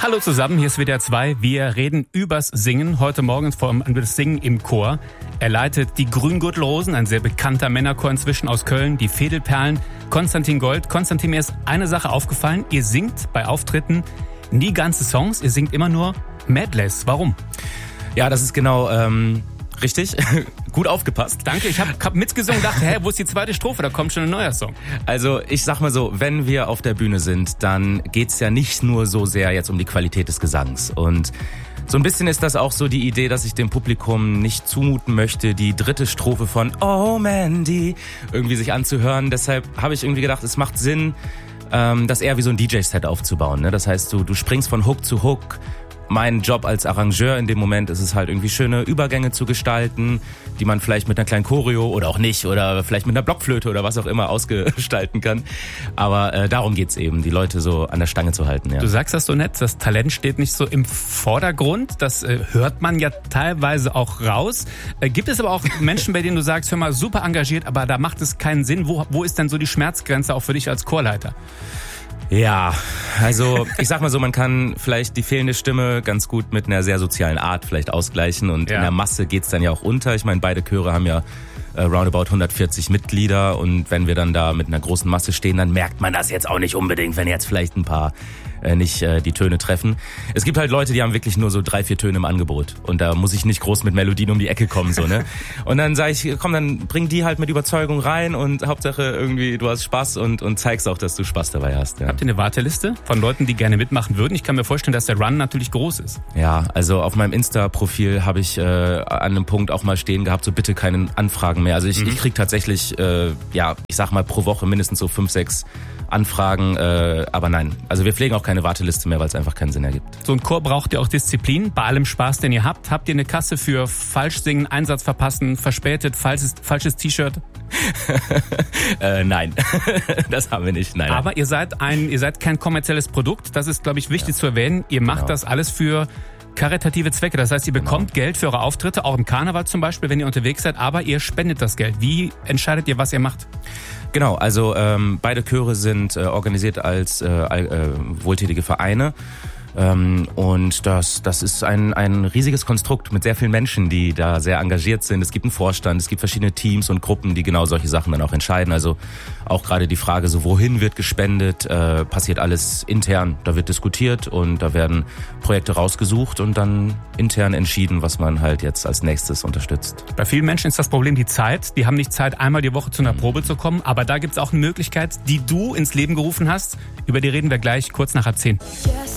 Hallo zusammen, hier ist WDR 2. Wir reden übers Singen. Heute Morgen vor allem über das Singen im Chor. Er leitet die Grüngürtelrosen, ein sehr bekannter Männerchor inzwischen aus Köln, die Fädelperlen, Konstantin Gold. Konstantin, mir ist eine Sache aufgefallen. Ihr singt bei Auftritten nie ganze Songs, ihr singt immer nur Medleys. Warum? Ja, das ist genau richtig. Gut aufgepasst. Danke, ich hab mitgesungen und dachte, wo ist die zweite Strophe? Da kommt schon ein neuer Song. Also ich sag mal so, wenn wir auf der Bühne sind, dann geht's ja nicht nur so sehr jetzt um die Qualität des Gesangs. Und so ein bisschen ist das auch so die Idee, dass ich dem Publikum nicht zumuten möchte, die dritte Strophe von Oh Mandy irgendwie sich anzuhören. Deshalb habe ich irgendwie gedacht, es macht Sinn, das eher wie so ein DJ-Set aufzubauen. Ne? Das heißt, du springst von Hook zu Hook. Mein Job als Arrangeur in dem Moment ist es halt irgendwie schöne Übergänge zu gestalten, die man vielleicht mit einer kleinen Choreo oder auch nicht oder vielleicht mit einer Blockflöte oder was auch immer ausgestalten kann. Aber darum geht's eben, die Leute so an der Stange zu halten. Ja. Du sagst das so nett, das Talent steht nicht so im Vordergrund. Das hört man ja teilweise auch raus. Gibt es aber auch Menschen, bei denen du sagst, hör mal, super engagiert, aber da macht es keinen Sinn. Wo ist denn so die Schmerzgrenze auch für dich als Chorleiter? Ja, also ich sag mal so, man kann vielleicht die fehlende Stimme ganz gut mit einer sehr sozialen Art vielleicht ausgleichen und in der Masse geht's dann ja auch unter. Ich meine, beide Chöre haben ja roundabout 140 Mitglieder und wenn wir dann da mit einer großen Masse stehen, dann merkt man das jetzt auch nicht unbedingt, wenn jetzt vielleicht ein paar nicht die Töne treffen. Es gibt halt Leute, die haben wirklich nur so 3-4 Töne im Angebot und da muss ich nicht groß mit Melodien um die Ecke kommen, so, ne? Und dann sage ich, komm, dann bring die halt mit Überzeugung rein und Hauptsache irgendwie du hast Spaß und zeigst auch, dass du Spaß dabei hast. Ja. Habt ihr eine Warteliste von Leuten, die gerne mitmachen würden? Ich kann mir vorstellen, dass der Run natürlich groß ist. Ja, also auf meinem Insta-Profil habe ich an einem Punkt auch mal stehen gehabt, so bitte keine Anfragen mehr. Also ich krieg tatsächlich, ich sag mal pro Woche mindestens so 5-6 Anfragen, aber nein. Also wir pflegen auch keine Warteliste mehr, weil es einfach keinen Sinn ergibt. So ein Chor braucht ja auch Disziplin. Bei allem Spaß, den ihr habt, habt ihr eine Kasse für Falschsingen, Einsatz verpassen, verspätet, falsches T-Shirt? Nein, das haben wir nicht. Nein. Aber ihr seid kein kommerzielles Produkt. Das ist, glaube ich, wichtig zu erwähnen. Ihr macht das alles für karitative Zwecke. Das heißt, ihr bekommt Geld für eure Auftritte, auch im Karneval zum Beispiel, wenn ihr unterwegs seid, aber ihr spendet das Geld. Wie entscheidet ihr, was ihr macht? Genau, also beide Chöre sind organisiert als wohltätige Vereine. Und das ist ein riesiges Konstrukt mit sehr vielen Menschen, die da sehr engagiert sind. Es gibt einen Vorstand, es gibt verschiedene Teams und Gruppen, die genau solche Sachen dann auch entscheiden. Also auch gerade die Frage, so wohin wird gespendet, passiert alles intern. Da wird diskutiert und da werden Projekte rausgesucht und dann intern entschieden, was man halt jetzt als nächstes unterstützt. Bei vielen Menschen ist das Problem die Zeit. Die haben nicht Zeit, einmal die Woche zu einer Probe zu kommen. Aber da gibt es auch eine Möglichkeit, die du ins Leben gerufen hast. Über die reden wir gleich kurz nach 10.